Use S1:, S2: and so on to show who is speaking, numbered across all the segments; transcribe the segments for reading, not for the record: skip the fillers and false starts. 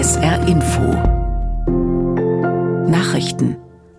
S1: SR Info Nachrichten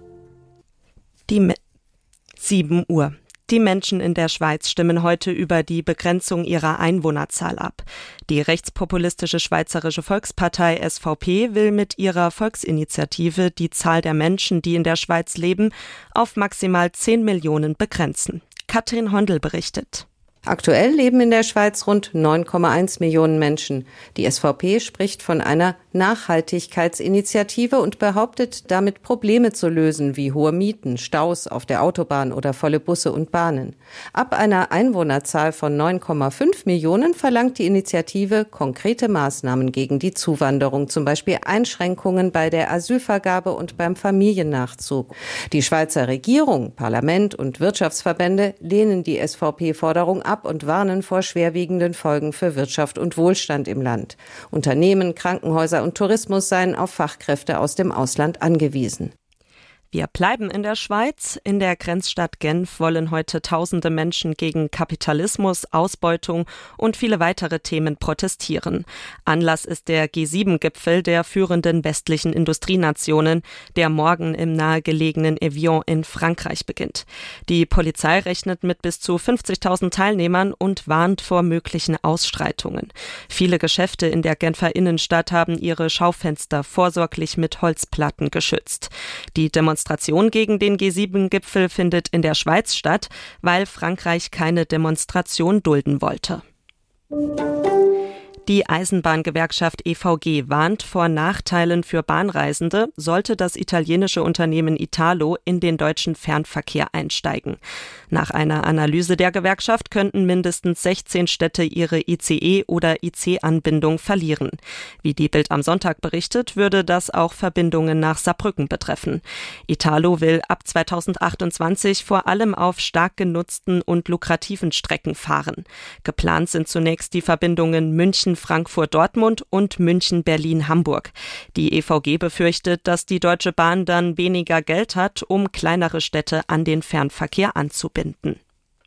S2: 7 Uhr. Die Menschen in der Schweiz stimmen heute über die Begrenzung ihrer Einwohnerzahl ab. Die rechtspopulistische Schweizerische Volkspartei SVP will mit ihrer Volksinitiative die Zahl der Menschen, die in der Schweiz leben, auf maximal 10 Millionen begrenzen. Katrin Hondel berichtet.
S3: Aktuell leben in der Schweiz rund 9,1 Millionen Menschen. Die SVP spricht von einer Nachhaltigkeitsinitiative und behauptet, damit Probleme zu lösen, wie hohe Mieten, Staus auf der Autobahn oder volle Busse und Bahnen. Ab einer Einwohnerzahl von 9,5 Millionen verlangt die Initiative konkrete Maßnahmen gegen die Zuwanderung, zum Beispiel Einschränkungen bei der Asylvergabe und beim Familiennachzug. Die Schweizer Regierung, Parlament und Wirtschaftsverbände lehnen die SVP-Forderung ab und warnen vor schwerwiegenden Folgen für Wirtschaft und Wohlstand im Land. Unternehmen, Krankenhäuser und Tourismus seien auf Fachkräfte aus dem Ausland angewiesen.
S2: Wir bleiben in der Schweiz. In der Grenzstadt Genf wollen heute tausende Menschen gegen Kapitalismus, Ausbeutung und viele weitere Themen protestieren. Anlass ist der G7-Gipfel der führenden westlichen Industrienationen, der morgen im nahegelegenen Evian in Frankreich beginnt. Die Polizei rechnet mit bis zu 50.000 Teilnehmern und warnt vor möglichen Ausschreitungen. Viele Geschäfte in der Genfer Innenstadt haben ihre Schaufenster vorsorglich mit Holzplatten geschützt. Die Demonstration gegen den G7-Gipfel findet in der Schweiz statt, weil Frankreich keine Demonstration dulden wollte. Die Eisenbahngewerkschaft EVG warnt vor Nachteilen für Bahnreisende, sollte das italienische Unternehmen Italo in den deutschen Fernverkehr einsteigen. Nach einer Analyse der Gewerkschaft könnten mindestens 16 Städte ihre ICE- oder IC-Anbindung verlieren. Wie die Bild am Sonntag berichtet, würde das auch Verbindungen nach Saarbrücken betreffen. Italo will ab 2028 vor allem auf stark genutzten und lukrativen Strecken fahren. Geplant sind zunächst die Verbindungen München, Frankfurt-Dortmund und München-Berlin-Hamburg. Die EVG befürchtet, dass die Deutsche Bahn dann weniger Geld hat, um kleinere Städte an den Fernverkehr anzubinden.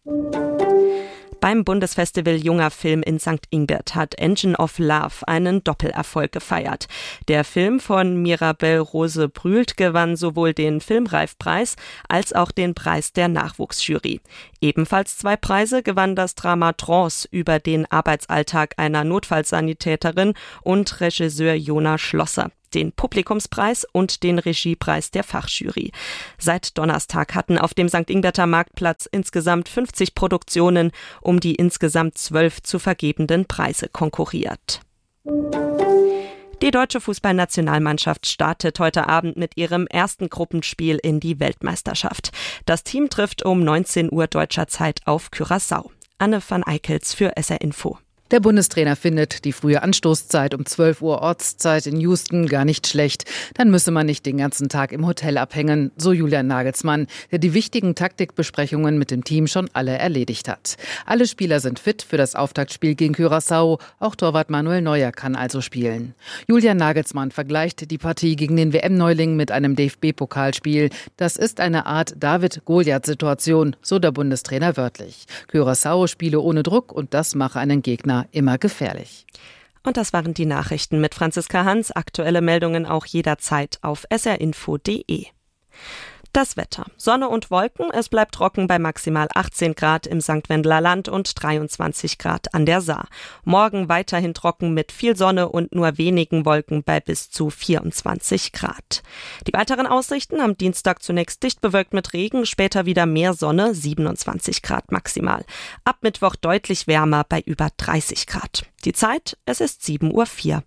S2: Beim Bundesfestival Junger Film in St. Ingbert hat Engine of Love einen Doppelerfolg gefeiert. Der Film von Mirabel Rose Brühlt gewann sowohl den Filmreifpreis als auch den Preis der Nachwuchsjury. Ebenfalls 2 Preise gewann das Drama Trance über den Arbeitsalltag einer Notfallsanitäterin und Regisseur Jona Schlosser, den Publikumspreis und den Regiepreis der Fachjury. Seit Donnerstag hatten auf dem St. Ingberter Marktplatz insgesamt 50 Produktionen um die insgesamt 12 zu vergebenden Preise konkurriert. Die deutsche Fußballnationalmannschaft startet heute Abend mit ihrem ersten Gruppenspiel in die Weltmeisterschaft. Das Team trifft um 19 Uhr deutscher Zeit auf Curaçao. Anne van Eickels für SR Info.
S4: Der Bundestrainer findet die frühe Anstoßzeit um 12 Uhr Ortszeit in Houston gar nicht schlecht. Dann müsse man nicht den ganzen Tag im Hotel abhängen, so Julian Nagelsmann, der die wichtigen Taktikbesprechungen mit dem Team schon alle erledigt hat. Alle Spieler sind fit für das Auftaktspiel gegen Curaçao. Auch Torwart Manuel Neuer kann also spielen. Julian Nagelsmann vergleicht die Partie gegen den WM-Neuling mit einem DFB-Pokalspiel. Das ist eine Art David-Goliath-Situation, so der Bundestrainer wörtlich. Curaçao spiele ohne Druck und das mache einen Gegner immer gefährlich.
S2: Und das waren die Nachrichten mit Franziska Hans. Aktuelle Meldungen auch jederzeit auf srinfo.de. Das Wetter. Sonne und Wolken. Es bleibt trocken bei maximal 18 Grad im St. Wendler Land und 23 Grad an der Saar. Morgen weiterhin trocken mit viel Sonne und nur wenigen Wolken bei bis zu 24 Grad. Die weiteren Aussichten: am Dienstag zunächst dicht bewölkt mit Regen, später wieder mehr Sonne, 27 Grad maximal. Ab Mittwoch deutlich wärmer bei über 30 Grad. Die Zeit: es ist 7:04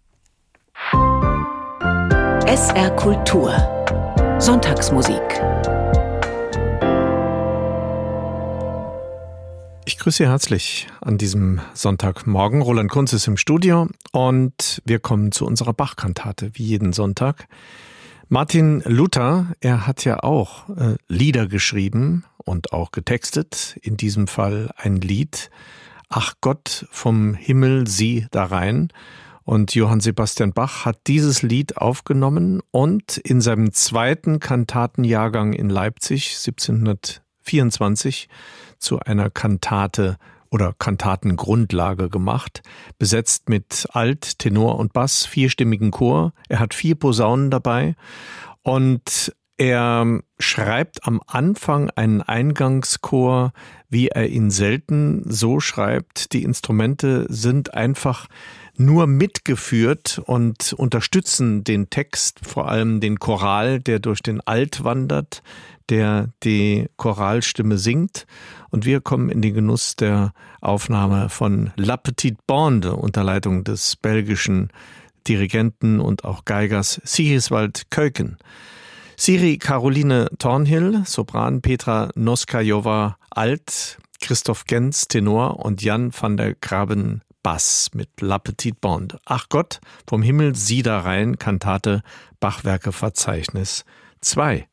S2: Uhr.
S1: SR Kultur Sonntagsmusik.
S5: Ich grüße Sie herzlich an diesem Sonntagmorgen. Roland Kunz ist im Studio und wir kommen zu unserer Bach-Kantate, wie jeden Sonntag. Martin Luther, er hat ja auch Lieder geschrieben und auch getextet. In diesem Fall ein Lied, Ach Gott, vom Himmel sieh da rein. Und Johann Sebastian Bach hat dieses Lied aufgenommen und in seinem zweiten Kantatenjahrgang in Leipzig 1724 zu einer Kantate oder Kantatengrundlage gemacht, besetzt mit Alt, Tenor und Bass, 4-stimmigen Chor. Er hat 4 Posaunen dabei und er schreibt am Anfang einen Eingangschor, wie er ihn selten so schreibt. Die Instrumente sind einfach nur mitgeführt und unterstützen den Text, vor allem den Choral, der durch den Alt wandert, der die Choralstimme singt. Und wir kommen in den Genuss der Aufnahme von La Petite Bande unter Leitung des belgischen Dirigenten und auch Geigers Sigiswald Keuken. Siri Caroline Thornhill, Sopran, Petra Noskajowa, Alt, Christoph Gens, Tenor und Jan van der Graben, Bass mit La Petite Bande. Ach Gott, vom Himmel sieh da rein, Kantate, Bachwerke Verzeichnis 2.